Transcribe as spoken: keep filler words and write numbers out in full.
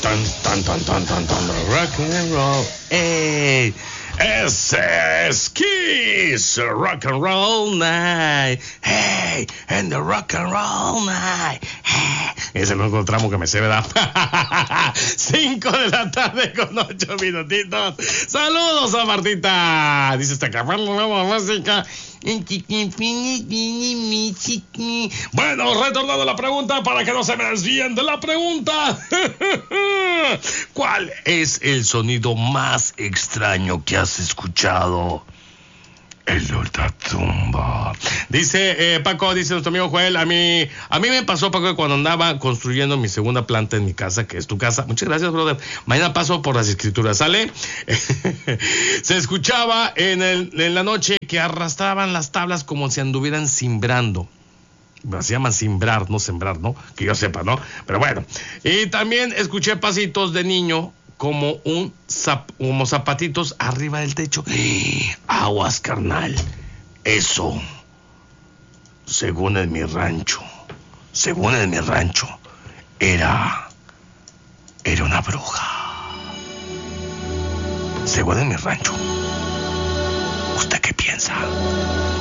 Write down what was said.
Tan, tan, tan, tan, tan, tan, rock and roll. ¡Ey! Ese es Kiss, Rock and Roll Night. Hey, and the Rock and Roll Night. Hey. Es el único tramo que me sé, ¿verdad? Cinco de la tarde con ocho minutitos. Saludos a Martita. Dice esta cabrón, nueva música. Bueno, retornando a la pregunta para que no se me desvíen de la pregunta. ¿Cuál es el sonido más extraño que has escuchado? El ultratumba. Dice eh, Paco, dice nuestro amigo Joel, a mí, a mí me pasó, Paco, que cuando andaba construyendo mi segunda planta en mi casa, que es tu casa, muchas gracias, brother, mañana paso por las escrituras, ¿sale? Se escuchaba en, el, en la noche que arrastraban las tablas como si anduvieran cimbrando. Se llama cimbrar, no sembrar, ¿no? Que yo sepa, ¿no? Pero bueno. Y también escuché pasitos de niño como un zap, como zapatitos arriba del techo. Aguas, carnal. Eso, según en mi rancho, según en mi rancho, era, era una bruja. Según en mi rancho. ¿Usted qué piensa?